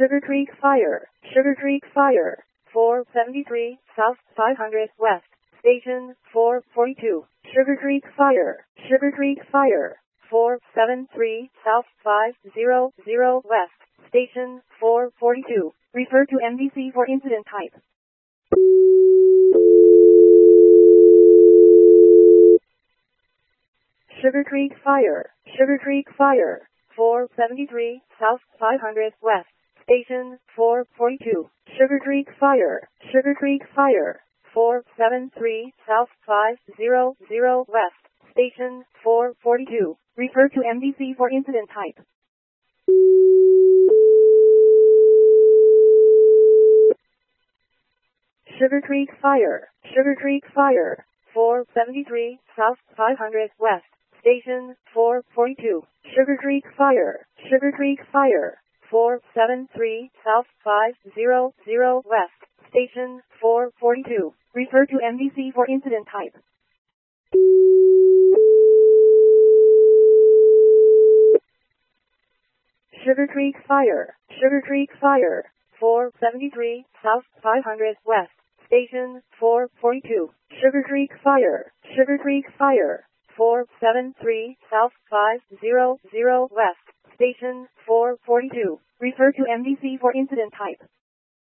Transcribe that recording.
Sugar Creek Fire, Sugar Creek Fire, 473 South 500 West, Station 442. Sugar Creek Fire, Sugar Creek Fire, 473 South 500 West, Station 442. Refer to MDC for incident type. Sugar Creek Fire, Sugar Creek Fire, 473 South 500 West, Station 442. Sugar Creek Fire, Sugar Creek Fire, 473 South 500 West, Station 442. Refer to MDC for incident type. Sugar Creek Fire, Sugar Creek Fire, 473 South 500 West, Station 442. Sugar Creek Fire, Sugar Creek Fire, 473 South 500 West, Station 442. Refer to MDC for incident type. Sugar Creek Fire, Sugar Creek Fire, 473 South 500 West, Station 442. Sugar Creek Fire, Sugar Creek Fire, 473 South 500 West, Station 442. Refer to MDC for incident type.